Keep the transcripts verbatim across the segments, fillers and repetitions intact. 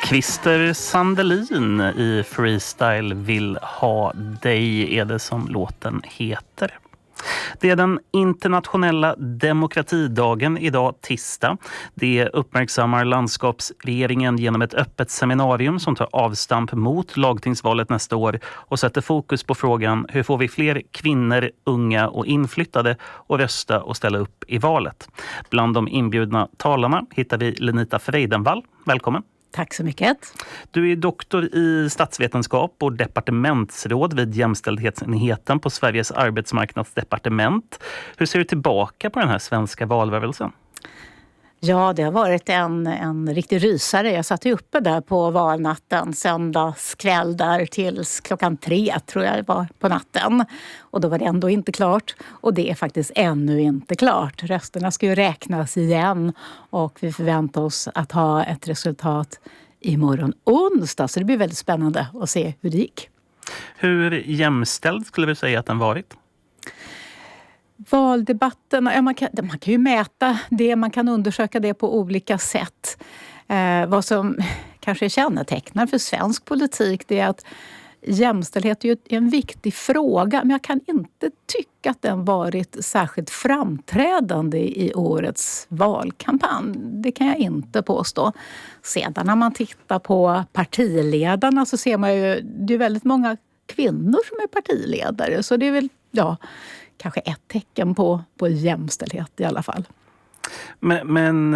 Christer Sandelin i Freestyle vill ha dig är det som låten heter. Det är den internationella demokratidagen idag tisdag. Det uppmärksammar landskapsregeringen genom ett öppet seminarium som tar avstamp mot lagtingsvalet nästa år och sätter fokus på frågan hur får vi fler kvinnor, unga och inflyttade att rösta och ställa upp i valet. Bland de inbjudna talarna hittar vi Lenita Freidenvall. Välkommen. Tack så mycket. Du är doktor i statsvetenskap och departementsråd vid jämställdhetsenheten på Sveriges arbetsmarknadsdepartement. Hur ser du tillbaka på den här svenska valrörelsen? Ja, det har varit en, en riktig rysare. Jag satt ju uppe där på valnatten, söndagskväll där tills klockan tre tror jag det var på natten. Och då var det ändå inte klart. Och det är faktiskt ännu inte klart. Rösterna ska ju räknas igen och vi förväntar oss att ha ett resultat imorgon onsdag. Så det blir väldigt spännande att se hur det gick. Hur jämställd skulle vi säga att den varit? Valdebatten, ja, man, kan, man kan ju mäta det, man kan undersöka det på olika sätt. Eh, vad som kanske kännetecknar för svensk politik det är att jämställdhet är ju en viktig fråga. Men jag kan inte tycka att den varit särskilt framträdande i årets valkampanj. Det kan jag inte påstå. Sedan när man tittar på partiledarna så ser man ju det är väldigt många kvinnor som är partiledare. Så det är väl, ja... kanske ett tecken på, på jämställdhet i alla fall. Men, men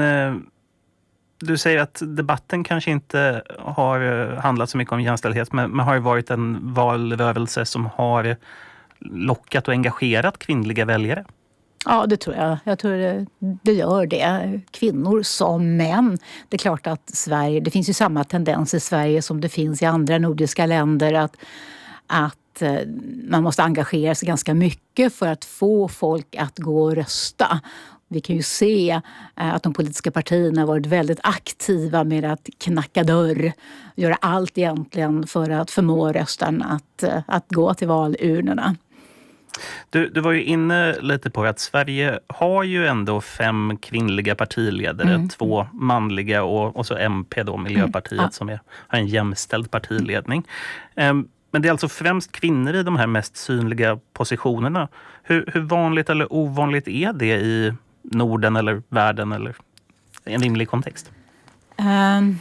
du säger att debatten kanske inte har handlat så mycket om jämställdhet men, men har ju varit en valrörelse som har lockat och engagerat kvinnliga väljare. Ja, det tror jag. Jag tror det, det gör det. Kvinnor som män. Det är klart att Sverige, det finns ju samma tendens i Sverige som det finns i andra nordiska länder att, att man måste engagera sig ganska mycket för att få folk att gå och rösta. Vi kan ju se att de politiska partierna har varit väldigt aktiva med att knacka dörr. Göra allt egentligen för att förmå röstarna att, att gå till valurnorna. Du, du var ju inne lite på att Sverige har ju ändå fem kvinnliga partiledare. Mm. Två manliga och, och så M P då, Miljöpartiet, mm. ja. som är, har en jämställd partiledning. Um, Men det är alltså främst kvinnor i de här mest synliga positionerna. Hur, hur vanligt eller ovanligt är det i Norden eller världen eller i en rimlig kontext? Um,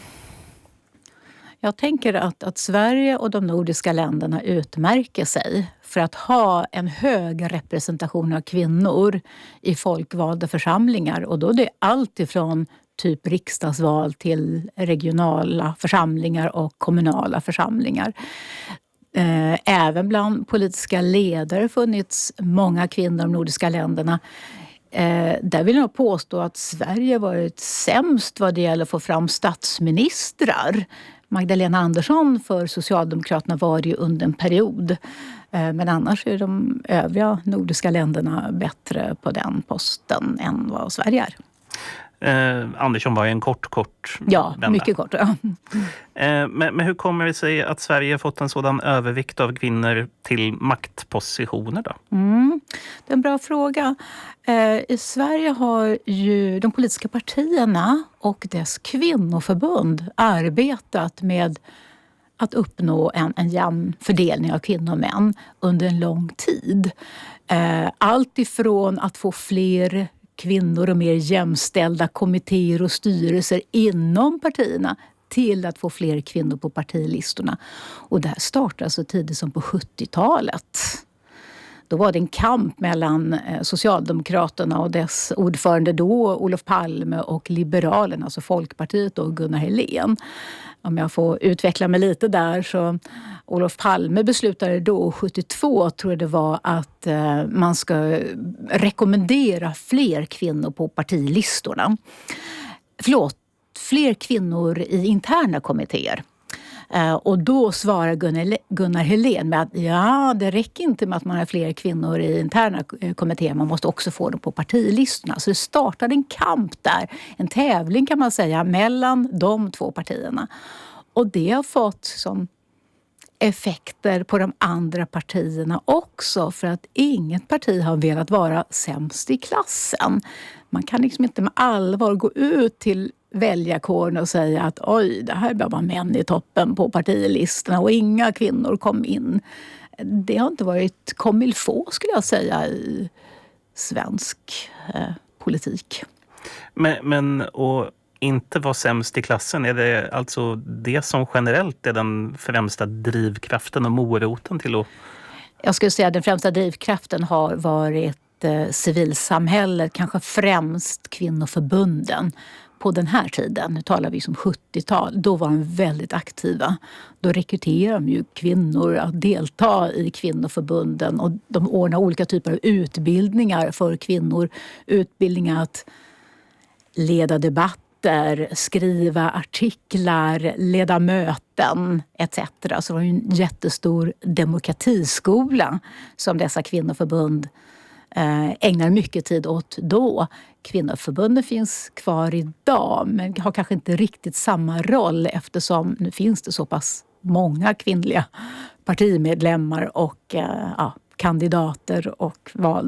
jag tänker att, att Sverige och de nordiska länderna utmärker sig för att ha en hög representation av kvinnor i folkvalda församlingar. Och då är det allt ifrån typ riksdagsval till regionala församlingar och kommunala församlingar. Även bland politiska ledare funnits många kvinnor i de nordiska länderna. Där vill jag påstå att Sverige varit sämst vad det gäller att få fram statsministrar. Magdalena Andersson för Socialdemokraterna var det ju under en period. Men annars är de övriga nordiska länderna bättre på den posten än vad Sverige är. Eh, Andersson var ju en kort, kort Ja, vända. mycket kort. Ja. Eh, men, men hur kommer det sig att Sverige har fått en sådan övervikt av kvinnor till maktpositioner då? Mm, det är en bra fråga. Eh, I Sverige har ju de politiska partierna och dess kvinnoförbund arbetat med att uppnå en, en jämn fördelning av kvinnor och män under en lång tid. Eh, allt ifrån att få fler kvinnor och mer jämställda kommittéer och styrelser inom partierna till att få fler kvinnor på partilistorna. Och det här startade så tidigt som på sjuttiotalet. Då var det en kamp mellan Socialdemokraterna och dess ordförande då, Olof Palme, och Liberalerna, alltså Folkpartiet och Gunnar Helén. Om jag får utveckla mig lite där så Olof Palme beslutade då sjuttiotvå tror jag det var att eh, man ska rekommendera fler kvinnor på partilistorna. Förlåt, fler kvinnor i interna kommittéer. Eh, och då svarar Gunnar, Gunnar Helén med att ja, det räcker inte med att man har fler kvinnor i interna kommittéer. Man måste också få dem på partilistorna. Så det startade en kamp där. En tävling kan man säga mellan de två partierna. Och det har fått som effekter på de andra partierna också. För att inget parti har velat vara sämst i klassen. Man kan liksom inte med allvar gå ut till väljarkåren och säga att oj, det här var män i toppen på partilistorna och inga kvinnor kom in. Det har inte varit comme il faut, skulle jag säga, i svensk eh, politik. Men, men och inte vara sämst i klassen, är det alltså det som generellt är den främsta drivkraften och moroten till att... Jag skulle säga att den främsta drivkraften har varit eh, civilsamhället, kanske främst kvinnoförbunden. På den här tiden, nu talar vi som sjuttiotal, då var de väldigt aktiva. Då rekryterade de ju kvinnor att delta i kvinnoförbunden och de ordnar olika typer av utbildningar för kvinnor. Utbildningar att leda debatter, skriva artiklar, leda möten et cetera. Så det var ju en jättestor demokratiskola som dessa kvinnoförbund ägnar mycket tid åt då. Kvinnoförbunden finns kvar idag men har kanske inte riktigt samma roll eftersom nu finns det så pass många kvinnliga partimedlemmar och ja, kandidater och val.